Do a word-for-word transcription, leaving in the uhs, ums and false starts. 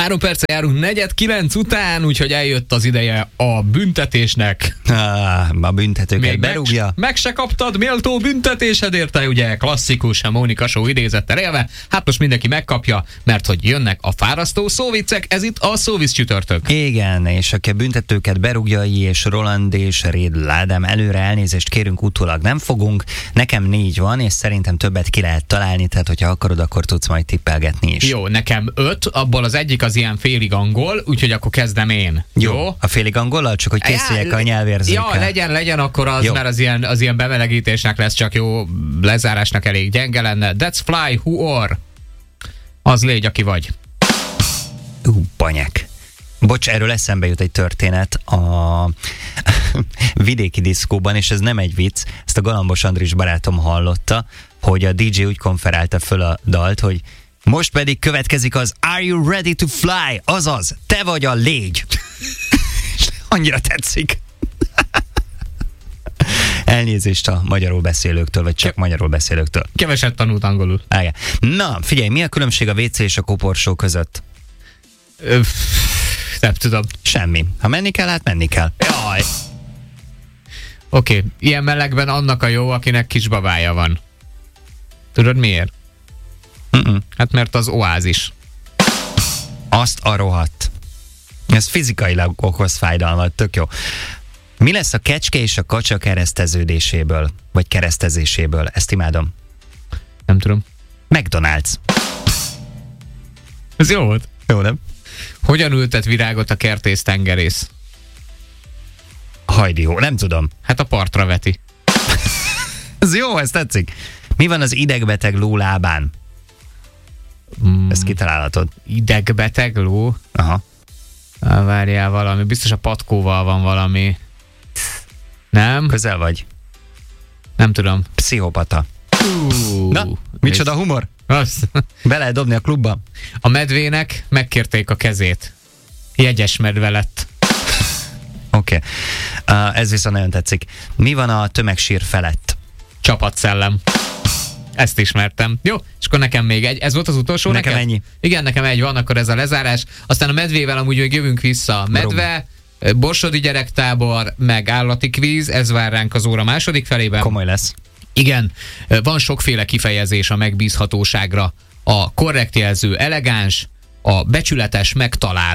Három perce járunk negyed kilenc után, úgyhogy eljött az ideje a büntetésnek. Ah, a büntetőket Még berúgja. Meg, meg se kaptad méltó büntetésedért, te ugye klasszikus Mónika Show idézettel élve. Hát most mindenki megkapja, mert hogy jönnek a fárasztó szóviccek, ez itt a szóvic csütörtök. Igen, és aki a büntetőket berúgjai és Roland és Réd Ládám, előre elnézést kérünk, utólag nem fogunk. Nekem négy van, és szerintem többet ki lehet találni, tehát hogyha akarod, akkor tudsz majd tippelgetni is. Jó, nekem öt, abból az egyik az ilyen félig angol, úgyhogy akkor kezdem én. Jó? Jó. A félig angollal, csak hogy készüljek a nyelvérzékkel. Ja, legyen, legyen akkor az, Jó. mert az ilyen, az ilyen bemelegítésnek lesz csak jó, lezárásnak elég gyenge lenne. That's fly, who or? Az légy, aki vagy. Ú, banyek. Bocs, erről eszembe jut egy történet a vidéki diszkóban, és ez nem egy vicc, ezt a Galambos Andris barátom hallotta, hogy a dé dzsé úgy konferálta föl a dalt, hogy most pedig következik az Are you ready to fly? Azaz, te vagy a légy. És annyira tetszik. Elnézést a magyarul beszélőktől, vagy csak magyarul beszélőktől. Keveset tanult angolul. Ágá. Na, figyelj, mi a különbség a vé cé és a koporsó között? Öff, nem tudom. Semmi. Ha menni kell, hát menni kell. Jaj. Oké, okay. Ilyen melegben annak a jó, akinek kisbabája van. Tudod miért? Mm-mm. Hát mert az oázis. Azt a rohadt. Ez fizikailag okoz fájdalmat, tök jó. Mi lesz a kecske és a kacsa kereszteződéséből? Vagy keresztezéséből? Ezt imádom. Nem tudom. McDonald's. Ez jó volt. Jó, nem? Hogyan ültet virágot a kertész tengerész? Hajdi jó, nem tudom. Hát a partra veti. Ez jó, ez tetszik. Mi van az idegbeteg ló lábán? Mm, Ezt kitalálhatod. idegbeteg ló? Aha. Á, várjál valami. Biztos a patkóval van valami. Nem? Közel vagy. Nem tudom. Pszichopata. Uh, Na, micsoda humor? Az. Be lehet dobni a klubba? A medvének megkérték a kezét. Jegyes medve lett. Oké. Okay. Uh, ez viszont nagyon tetszik. Mi van a tömegsír felett? Csapatszellem. Ezt ismertem. Jó, és akkor nekem még egy. Ez volt az utolsó Nekem neked? ennyi. Igen, nekem egy van, akkor ez a lezárás. Aztán a medvével amúgy még jövünk vissza. Medve, borsodi gyerektábor, meg állati kvíz, ez vár ránk az óra második felében. Komoly lesz. Igen, van sokféle kifejezés a megbízhatóságra. A korrekt jelző elegáns, a becsületes megtalál